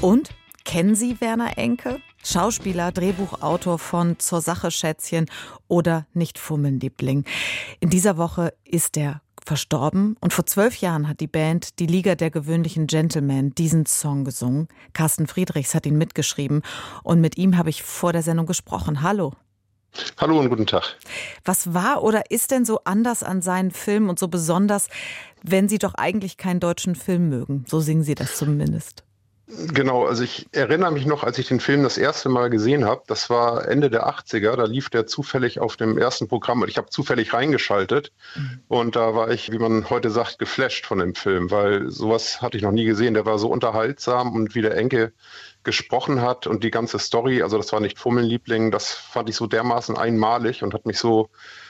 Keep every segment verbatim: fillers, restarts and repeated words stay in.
Und kennen Sie Werner Enke? Schauspieler, Drehbuchautor von Zur Sache Schätzchen oder Nicht fummeln, Liebling. In dieser Woche ist er verstorben und vor zwölf Jahren hat die Band Die Liga der gewöhnlichen Gentlemen diesen Song gesungen. Carsten Friedrichs hat ihn mitgeschrieben und mit ihm habe ich vor der Sendung gesprochen. Hallo. Hallo und guten Tag. Was war oder ist denn so anders an seinen Filmen und so besonders, wenn Sie doch eigentlich keinen deutschen Film mögen? So singen Sie das zumindest. Genau, also ich erinnere mich noch, als ich den Film das erste Mal gesehen habe, das war Ende der achtziger, da lief der zufällig auf dem ersten Programm und ich habe zufällig reingeschaltet mhm. und da war ich, wie man heute sagt, geflasht von dem Film, weil sowas hatte ich noch nie gesehen, der war so unterhaltsam und wie der Enke gesprochen hat und die ganze Story, also das war nicht Fummeln, Liebling, das fand ich so dermaßen einmalig und hat mich so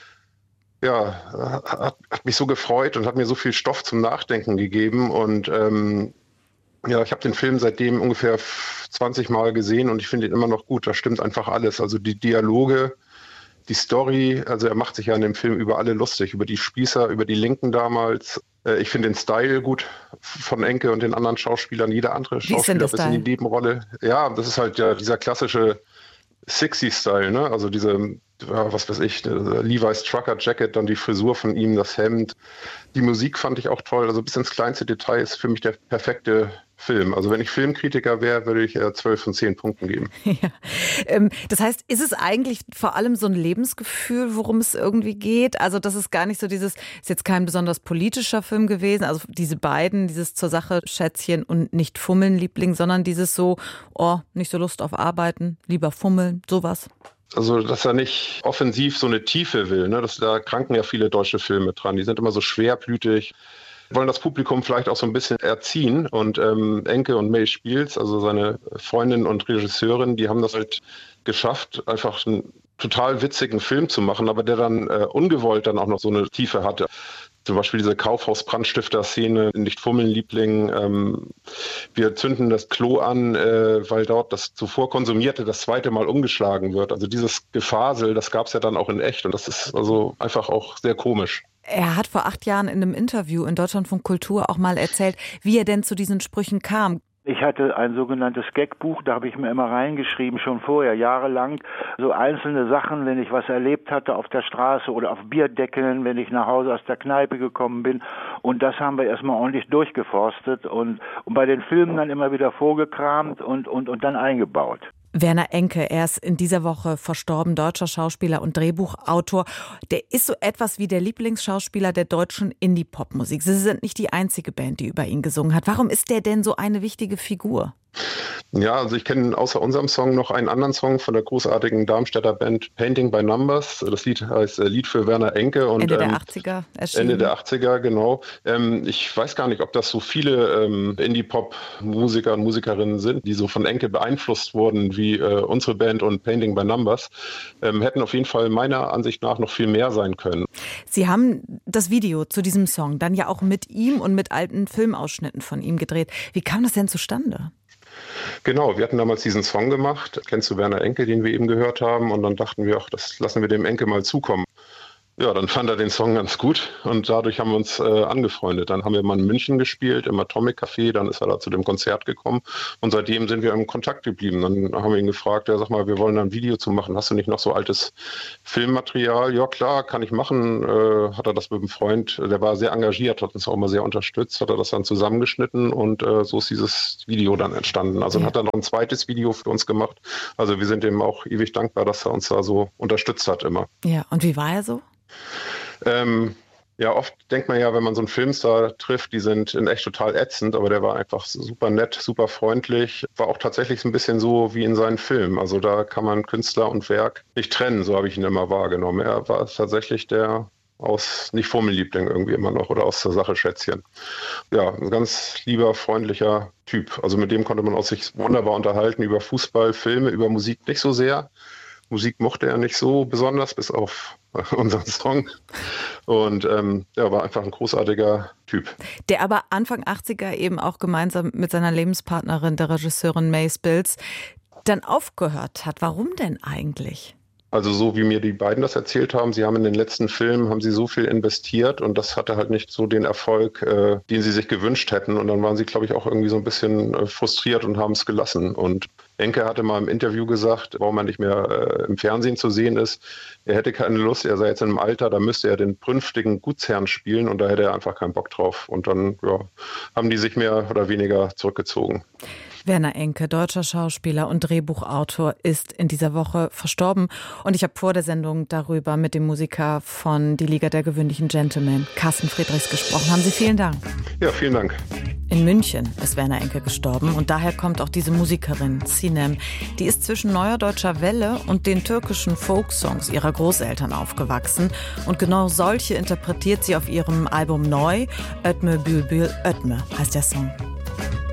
ja, hat, hat mich so gefreut und hat mir so viel Stoff zum Nachdenken gegeben und ähm, ja, ich habe den Film seitdem ungefähr zwanzig Mal gesehen und ich finde ihn immer noch gut. Da stimmt einfach alles. Also die Dialoge, die Story, also er macht sich ja in dem Film über alle lustig, über die Spießer, über die Linken damals. Ich finde den Style gut von Enke und den anderen Schauspielern. Jeder andere Schauspieler ist in die Nebenrolle. Ja, das ist halt ja dieser klassische Sixties-Style, ne? Also diese, ja, was weiß ich, Levi's Trucker Jacket, dann die Frisur von ihm, das Hemd. Die Musik fand ich auch toll. Also bis ins kleinste Detail ist für mich der perfekte Film. Also wenn ich Filmkritiker wäre, würde ich zwölf von zehn Punkten geben. Ja. Ähm, das heißt, ist es eigentlich vor allem so ein Lebensgefühl, worum es irgendwie geht? Also das ist gar nicht so dieses, ist jetzt kein besonders politischer Film gewesen, also diese beiden, dieses Zur Sache Schätzchen und Nicht fummeln, Liebling, sondern dieses so, oh, nicht so Lust auf Arbeiten, lieber fummeln, sowas. Also, dass er nicht offensiv so eine Tiefe will, ne? Das, da kranken ja viele deutsche Filme dran. Die sind immer so schwerblütig, wollen das Publikum vielleicht auch so ein bisschen erziehen. Und ähm, Enke und May Spiels, also seine Freundin und Regisseurin, die haben das halt geschafft, einfach einen total witzigen Film zu machen, aber der dann äh, ungewollt dann auch noch so eine Tiefe hatte. Zum Beispiel diese Kaufhaus-Brandstifter-Szene, Nicht fummeln, Liebling. Ähm, wir zünden das Klo an, äh, weil dort das zuvor Konsumierte das zweite Mal umgeschlagen wird. Also dieses Gefasel, das gab es ja dann auch in echt. Und das ist also einfach auch sehr komisch. Er hat vor acht Jahren in einem Interview in Deutschlandfunk Kultur auch mal erzählt, wie er denn zu diesen Sprüchen kam. Ich hatte ein sogenanntes Gagbuch, da habe ich mir immer reingeschrieben, schon vorher, jahrelang, so einzelne Sachen, wenn ich was erlebt hatte auf der Straße oder auf Bierdeckeln, wenn ich nach Hause aus der Kneipe gekommen bin. Und das haben wir erstmal ordentlich durchgeforstet und, und bei den Filmen dann immer wieder vorgekramt und, und, und dann eingebaut. Werner Enke, er ist in dieser Woche verstorben, deutscher Schauspieler und Drehbuchautor. Der ist so etwas wie der Lieblingsschauspieler der deutschen Indie-Pop-Musik. Sie sind nicht die einzige Band, die über ihn gesungen hat. Warum ist der denn so eine wichtige Figur? Ja, also ich kenne außer unserem Song noch einen anderen Song von der großartigen Darmstädter Band Painting by Numbers. Das Lied heißt Lied für Werner Enke. Und, Ende der ähm, achtziger erschienen. Ende der achtziger, genau. Ähm, ich weiß gar nicht, ob das so viele ähm, Indie-Pop-Musiker und Musikerinnen sind, die so von Enke beeinflusst wurden wie äh, unsere Band und Painting by Numbers. Ähm, hätten auf jeden Fall meiner Ansicht nach noch viel mehr sein können. Sie haben das Video zu diesem Song dann ja auch mit ihm und mit alten Filmausschnitten von ihm gedreht. Wie kam das denn zustande? Genau, wir hatten damals diesen Song gemacht, kennst du Werner Enke, den wir eben gehört haben, und dann dachten wir, ach, das lassen wir dem Enke mal zukommen. Ja, dann fand er den Song ganz gut und dadurch haben wir uns äh, angefreundet. Dann haben wir mal in München gespielt, im Atomic Café, dann ist er da zu dem Konzert gekommen und seitdem sind wir im Kontakt geblieben. Dann haben wir ihn gefragt, ja, sag mal, wir wollen da ein Video zu machen, hast du nicht noch so altes Filmmaterial? Ja klar, kann ich machen. Äh, hat er das mit einem Freund, der war sehr engagiert, hat uns auch immer sehr unterstützt, hat er das dann zusammengeschnitten und äh, so ist dieses Video dann entstanden. Also dann hat er noch ein zweites Video für uns gemacht. Also wir sind ihm auch ewig dankbar, dass er uns da so unterstützt hat immer. Ja, und wie war er so? Ähm, ja, oft denkt man ja, wenn man so einen Filmstar trifft, die sind in echt total ätzend, aber der war einfach super nett, super freundlich, war auch tatsächlich so ein bisschen so wie in seinen Filmen. Also da kann man Künstler und Werk nicht trennen, so habe ich ihn immer wahrgenommen. Er war tatsächlich der aus Nicht fummeln, Liebling irgendwie immer noch oder aus Zur Sache Schätzchen. Ja, ein ganz lieber, freundlicher Typ. Also mit dem konnte man auch sich wunderbar unterhalten über Fußball, Filme, über Musik nicht so sehr. Musik mochte er nicht so besonders, bis auf unseren Song. Und ähm, er war einfach ein großartiger Typ. Der aber Anfang achtziger eben auch gemeinsam mit seiner Lebenspartnerin, der Regisseurin May Spiels, dann aufgehört hat. Warum denn eigentlich? Also so wie mir die beiden das erzählt haben, sie haben in den letzten Filmen, haben sie so viel investiert und das hatte halt nicht so den Erfolg, äh, den sie sich gewünscht hätten. Und dann waren sie, glaube ich, auch irgendwie so ein bisschen äh, frustriert und haben es gelassen. Und Enke hatte mal im Interview gesagt, warum er nicht mehr äh, im Fernsehen zu sehen ist. Er hätte keine Lust, er sei jetzt in einem Alter, da müsste er den prünftigen Gutsherrn spielen und da hätte er einfach keinen Bock drauf. Und dann ja, haben die sich mehr oder weniger zurückgezogen. Werner Enke, deutscher Schauspieler und Drehbuchautor, ist in dieser Woche verstorben. Und ich habe vor der Sendung darüber mit dem Musiker von Die Liga der gewöhnlichen Gentlemen, Carsten Friedrichs, gesprochen. Haben Sie vielen Dank. Ja, vielen Dank. In München ist Werner Enke gestorben und daher kommt auch diese Musikerin, Sinem. Die ist zwischen Neuer Deutscher Welle und den türkischen Folksongs ihrer Großeltern aufgewachsen. Und genau solche interpretiert sie auf ihrem Album Neu. Ötme Bülbül Ötme heißt der Song.